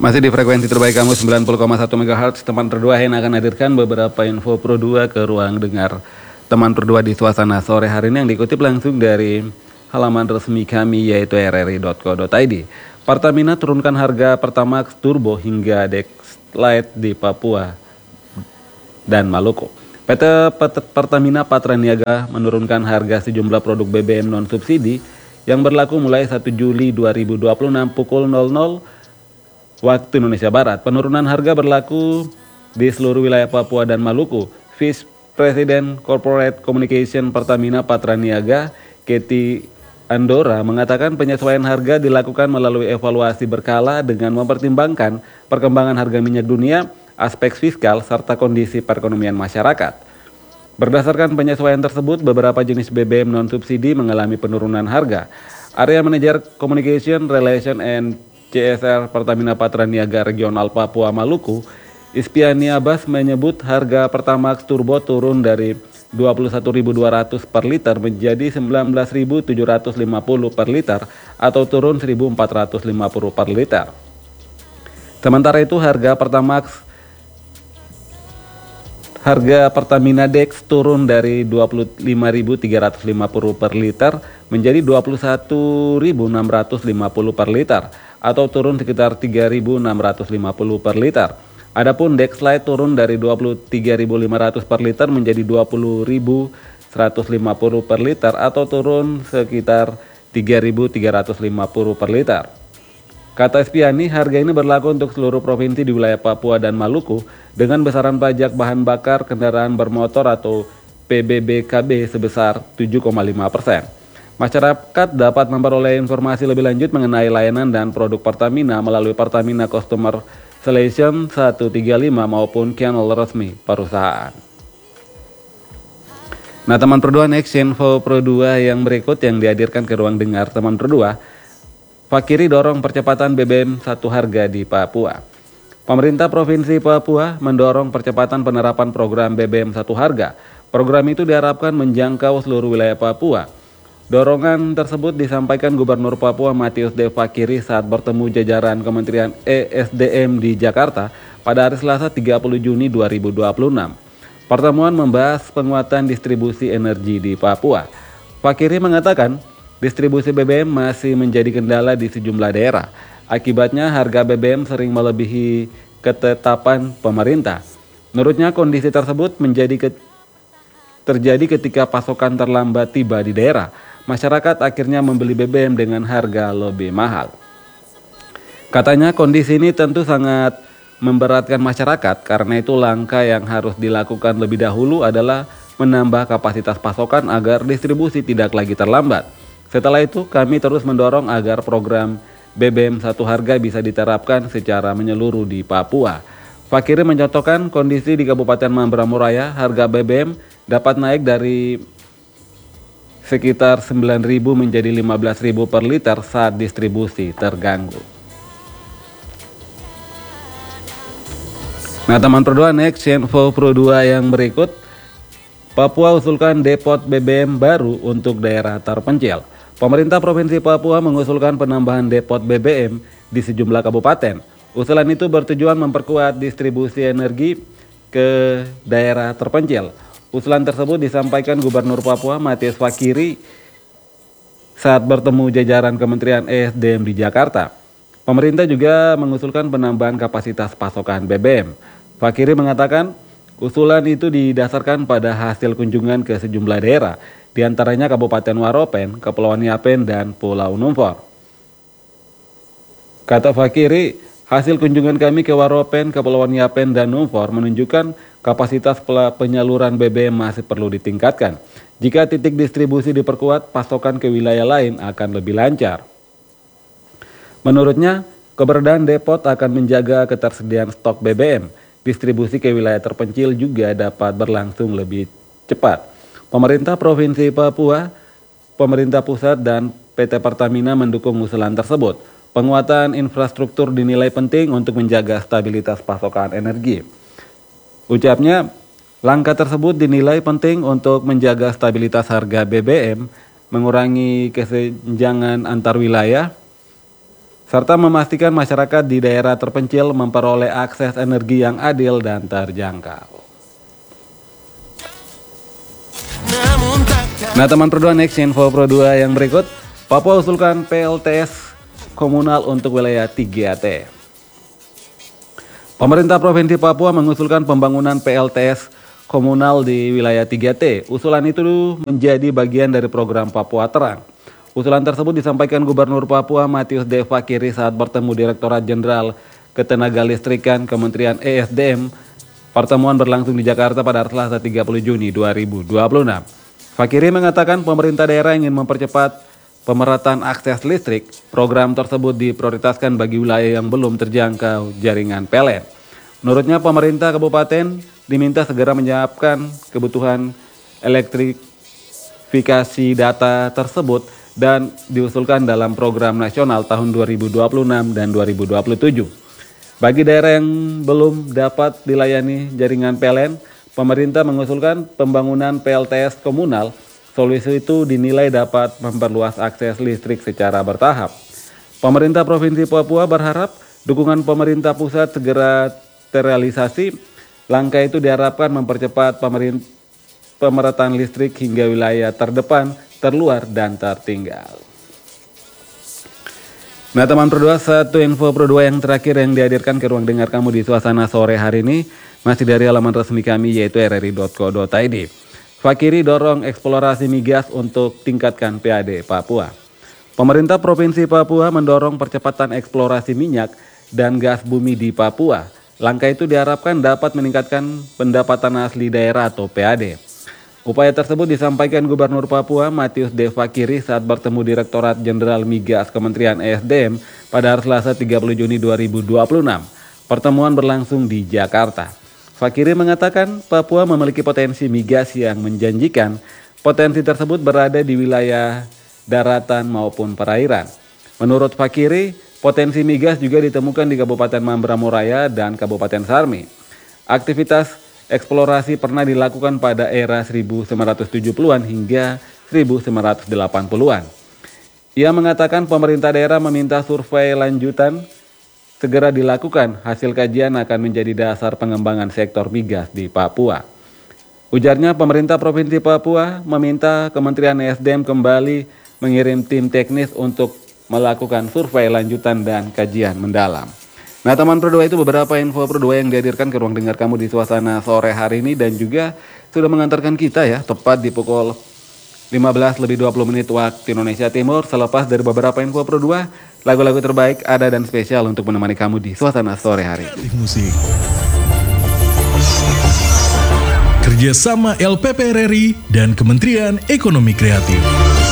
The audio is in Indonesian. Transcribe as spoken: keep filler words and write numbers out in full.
Masih di frekuensi terbaik kamu sembilan puluh koma satu megahertz, teman berdua yang akan hadirkan beberapa info Pro dua ke ruang dengar teman berdua di suasana sore hari ini yang dikutip langsung dari halaman resmi kami yaitu r r i dot co dot i d. Pertamina turunkan harga Pertamax Turbo hingga Dexlite di Papua dan Maluku. P T Pertamina Patraniaga menurunkan harga sejumlah produk B B M non-subsidi yang berlaku mulai satu Juli dua ribu dua puluh enam pukul nol nol waktu Indonesia Barat. Penurunan harga berlaku di seluruh wilayah Papua dan Maluku. Vice President Corporate Communication Pertamina Patraniaga, Katie Andora, mengatakan penyesuaian harga dilakukan melalui evaluasi berkala dengan mempertimbangkan perkembangan harga minyak dunia, aspek fiskal, serta kondisi perekonomian masyarakat. Berdasarkan penyesuaian tersebut, beberapa jenis B B M non-subsidi mengalami penurunan harga. Area Manager Communication, Relation and C S R Pertamina Patraniaga Regional Papua Maluku, Ispiani Abbas menyebut harga Pertamax Turbo turun dari dua puluh satu ribu dua ratus per liter menjadi sembilan belas ribu tujuh ratus lima puluh per liter atau turun seribu empat ratus lima puluh per liter. Sementara itu harga Pertamax Harga Pertamina Dex turun dari dua puluh lima ribu tiga ratus lima puluh per liter menjadi dua puluh satu ribu enam ratus lima puluh per liter atau turun sekitar tiga ribu enam ratus lima puluh per liter. Adapun Dexlite turun dari dua puluh tiga ribu lima ratus per liter menjadi dua puluh ribu seratus lima puluh per liter atau turun sekitar tiga ribu tiga ratus lima puluh per liter. Kata Espiani, harga ini berlaku untuk seluruh provinsi di wilayah Papua dan Maluku dengan besaran pajak bahan bakar kendaraan bermotor atau P B B K B sebesar tujuh koma lima persen. Masyarakat dapat memperoleh informasi lebih lanjut mengenai layanan dan produk Pertamina melalui Pertamina Customer Selection seratus tiga puluh lima maupun channel resmi perusahaan. Nah teman berdua, next info Pro dua yang berikut yang dihadirkan ke ruang dengar teman berdua. Fakiri dorong percepatan B B M satu harga di Papua. Pemerintah Provinsi Papua mendorong percepatan penerapan program B B M satu harga. Program itu diharapkan menjangkau seluruh wilayah Papua. Dorongan tersebut disampaikan Gubernur Papua Matius D. Fakiri saat bertemu jajaran Kementerian E S D M di Jakarta pada hari Selasa tiga puluh Juni dua ribu dua puluh enam. Pertemuan membahas penguatan distribusi energi di Papua. Fakiri mengatakan distribusi B B M masih menjadi kendala di sejumlah daerah. Akibatnya harga B B M sering melebihi ketetapan pemerintah. Menurutnya kondisi tersebut menjadi ke terjadi ketika pasokan terlambat tiba di daerah. Masyarakat akhirnya membeli B B M dengan harga lebih mahal. Katanya kondisi ini tentu sangat memberatkan masyarakat, karena itu langkah yang harus dilakukan lebih dahulu adalah menambah kapasitas pasokan agar distribusi tidak lagi terlambat. Setelah itu kami terus mendorong agar program B B M satu harga bisa diterapkan secara menyeluruh di Papua. Fakiri mencontohkan kondisi di Kabupaten Mamberamo Raya, harga B B M dapat naik dari sekitar sembilan ribu menjadi lima belas ribu per liter saat distribusi terganggu. Nah teman Pro dua, next info Pro dua yang berikut. Papua usulkan depot B B M baru untuk daerah terpencil. Pemerintah Provinsi Papua mengusulkan penambahan depot B B M di sejumlah kabupaten. Usulan itu bertujuan memperkuat distribusi energi ke daerah terpencil. Usulan tersebut disampaikan Gubernur Papua Matius Fakiri saat bertemu jajaran Kementerian E S D M di Jakarta. Pemerintah juga mengusulkan penambahan kapasitas pasokan B B M. Fakiri mengatakan usulan itu didasarkan pada hasil kunjungan ke sejumlah daerah, di antaranya Kabupaten Waropen, Kepulauan Yapen, dan Pulau Numfor. Kata Fakiri, hasil kunjungan kami ke Waropen, Kepulauan Yapen, dan Numfor menunjukkan kapasitas penyaluran B B M masih perlu ditingkatkan. Jika titik distribusi diperkuat, pasokan ke wilayah lain akan lebih lancar. Menurutnya, keberadaan depot akan menjaga ketersediaan stok B B M. Distribusi ke wilayah terpencil juga dapat berlangsung lebih cepat. Pemerintah Provinsi Papua, pemerintah pusat, dan P T Pertamina mendukung usulan tersebut. Penguatan infrastruktur dinilai penting untuk menjaga stabilitas pasokan energi. Ucapnya, langkah tersebut dinilai penting untuk menjaga stabilitas harga B B M, mengurangi kesenjangan antar wilayah, serta memastikan masyarakat di daerah terpencil memperoleh akses energi yang adil dan terjangkau. Nah teman Pro dua, next info Pro dua yang berikut, Papua usulkan P L T S komunal untuk wilayah tiga T. Pemerintah Provinsi Papua mengusulkan pembangunan P L T S komunal di wilayah tiga T. Usulan itu menjadi bagian dari program Papua Terang. Usulan tersebut disampaikan Gubernur Papua Matius D. Fakiri saat bertemu Direktorat Jenderal Ketenagalistrikan Kementerian E S D M. Pertemuan berlangsung di Jakarta pada Selasa tiga puluh Juni dua ribu dua puluh enam. Fakiri mengatakan pemerintah daerah ingin mempercepat pemerataan akses listrik. Program tersebut diprioritaskan bagi wilayah yang belum terjangkau jaringan P L N. Menurutnya pemerintah kabupaten diminta segera menyiapkan kebutuhan elektrifikasi data tersebut dan diusulkan dalam program nasional tahun dua ribu dua puluh enam dan dua ribu dua puluh tujuh. Bagi daerah yang belum dapat dilayani jaringan P L N, pemerintah mengusulkan pembangunan P L T S komunal. Solusi itu dinilai dapat memperluas akses listrik secara bertahap. Pemerintah Provinsi Papua berharap dukungan pemerintah pusat segera terrealisasi. Langkah itu diharapkan mempercepat pemerataan listrik hingga wilayah terdepan, terluar, dan tertinggal. Nah teman Pro dua, satu info Pro dua yang terakhir yang dihadirkan ke ruang dengar kamu di suasana sore hari ini masih dari halaman resmi kami yaitu r r i dot co dot i d. Fakiri dorong eksplorasi migas untuk tingkatkan P A D Papua. Pemerintah Provinsi Papua mendorong percepatan eksplorasi minyak dan gas bumi di Papua. Langkah itu diharapkan dapat meningkatkan pendapatan asli daerah atau P A D. Upaya tersebut disampaikan Gubernur Papua Matius D. Fakiri saat bertemu Direktorat Jenderal Migas Kementerian E S D M pada hari Selasa tiga puluh Juni dua ribu dua puluh enam. Pertemuan berlangsung di Jakarta. Fakiri mengatakan Papua memiliki potensi migas yang menjanjikan. Potensi tersebut berada di wilayah daratan maupun perairan. Menurut Fakiri, potensi migas juga ditemukan di Kabupaten Mamberamo-Raya dan Kabupaten Sarmi. Aktivitas eksplorasi pernah dilakukan pada era seribu sembilan ratus tujuh puluhan hingga seribu sembilan ratus delapan puluhan. Ia mengatakan pemerintah daerah meminta survei lanjutan segera dilakukan. Hasil kajian akan menjadi dasar pengembangan sektor migas di Papua. Ujarnya pemerintah Provinsi Papua meminta Kementerian E S D M kembali mengirim tim teknis untuk melakukan survei lanjutan dan kajian mendalam. Nah teman Pro dua, itu beberapa info Pro dua yang dihadirkan ke ruang dengar kamu di suasana sore hari ini dan juga sudah mengantarkan kita ya tepat di pukul lima belas lebih dua puluh menit waktu Indonesia Timur. Selepas dari beberapa info Pro dua, lagu-lagu terbaik ada dan spesial untuk menemani kamu di suasana sore hari. Musik. Kerjasama L P P R R I dan Kementerian Ekonomi Kreatif.